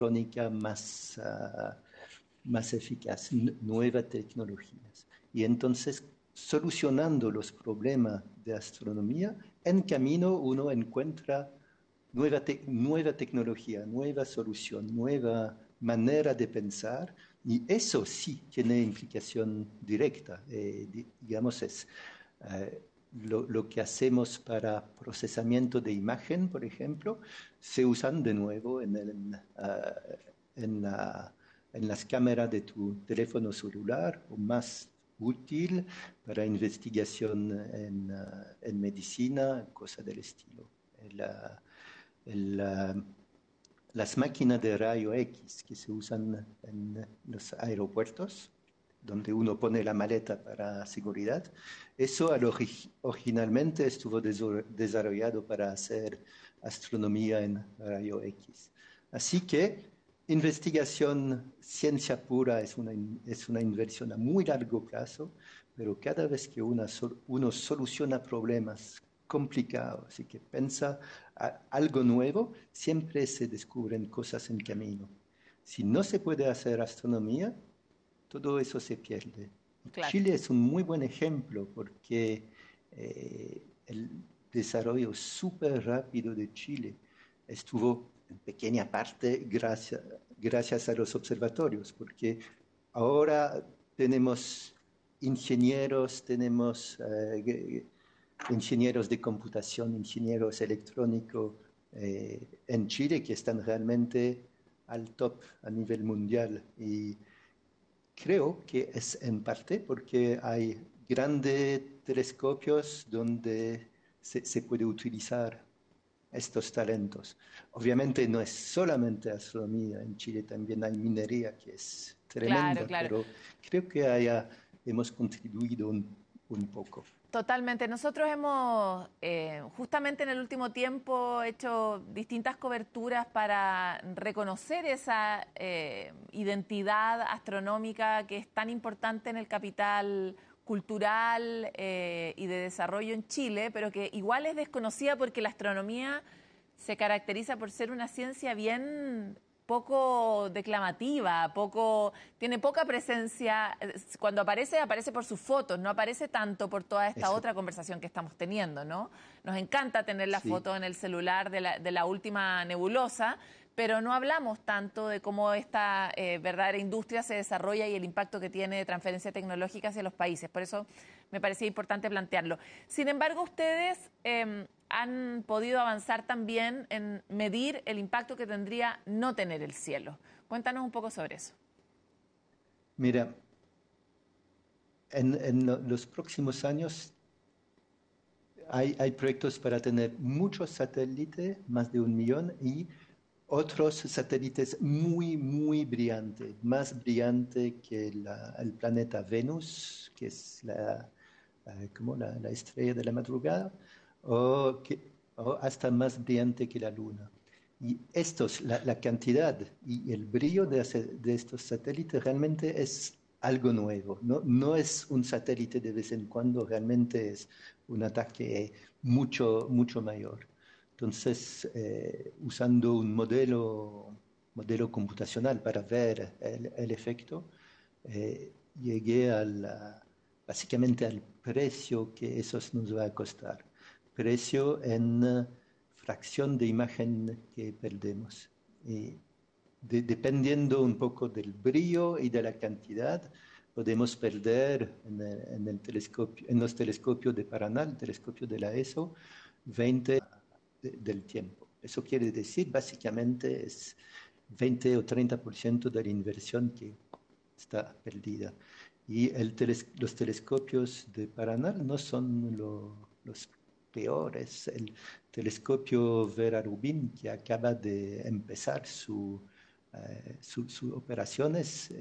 electrónica más eficaz, nuevas tecnologías. Y entonces, solucionando los problemas de astronomía, en camino uno encuentra nueva tecnología, nueva solución, nueva manera de pensar, y eso sí tiene implicación directa. Digamos, es lo que hacemos para procesamiento de imagen, por ejemplo, se usan de nuevo en las cámaras de tu teléfono celular, o más útil para investigación en medicina, cosas del estilo. El, las máquinas de rayo X que se usan en los aeropuertos, donde uno pone la maleta para seguridad, eso originalmente estuvo desarrollado para hacer astronomía en rayo X. Así que investigación, ciencia pura es una inversión a muy largo plazo, pero cada vez que uno soluciona problemas complicados y que piensa algo nuevo, siempre se descubren cosas en camino. Si no se puede hacer astronomía, todo eso se pierde. Y Claro. Chile es un muy buen ejemplo porque el desarrollo súper rápido de Chile estuvo en pequeña parte gracias a los observatorios, porque ahora tenemos ingenieros, tenemos ingenieros de computación, ingenieros electrónicos en Chile que están realmente al top a nivel mundial. Y creo que es en parte porque hay grandes telescopios donde se puede utilizar estos talentos. Obviamente no es solamente astronomía, en Chile también hay minería que es Claro, tremenda, claro. pero creo que hemos contribuido un poco. Totalmente. Nosotros hemos, justamente en el último tiempo, hecho distintas coberturas para reconocer esa identidad astronómica que es tan importante en el capital cultural y de desarrollo en Chile, pero que igual es desconocida porque la astronomía se caracteriza por ser una ciencia bien poco declamativa, tiene poca presencia. Cuando aparece, aparece por sus fotos, no aparece tanto por toda esta Eso, otra conversación que estamos teniendo, ¿no? Nos encanta tener la sí. foto en el celular de la última nebulosa, pero no hablamos tanto de cómo esta verdadera industria se desarrolla y el impacto que tiene de transferencia tecnológica hacia los países. Por eso me parecía importante plantearlo. Sin embargo, ustedes han podido avanzar también en medir el impacto que tendría no tener el cielo. Cuéntanos un poco sobre eso. Mira, en los próximos años hay proyectos para tener muchos satélites, más de 1 millón, y otros satélites muy brillantes, más brillante que el planeta Venus, que es como la estrella de la madrugada, o hasta más brillante que la Luna. Y la cantidad y el brillo de estos satélites realmente es algo nuevo. No es un satélite de vez en cuando, realmente es un ataque mucho mayor. Entonces, usando un modelo computacional para ver el efecto, llegué básicamente al precio que eso nos va a costar. Precio en fracción de imagen que perdemos. Y dependiendo un poco del brillo y de la cantidad, podemos perder en los telescopios de Paraná, el telescopio de la ESO, 20 del tiempo. Eso quiere decir, básicamente, es 20 o 30% de la inversión que está perdida. Y los telescopios de Paraná no son los peores. El telescopio Vera Rubin, que acaba de empezar sus operaciones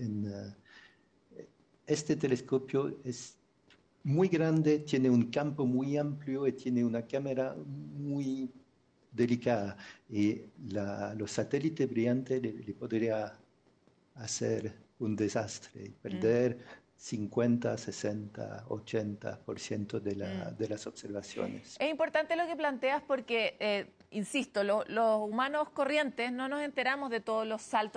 este telescopio es muy grande, tiene un campo muy amplio y tiene una cámara muy delicada. Y los satélites brillantes le podría hacer un desastre, Mm, perder 50, 60, 80% mm. de las observaciones. Es importante lo que planteas porque, insisto, los humanos corrientes no nos enteramos de todos los saltos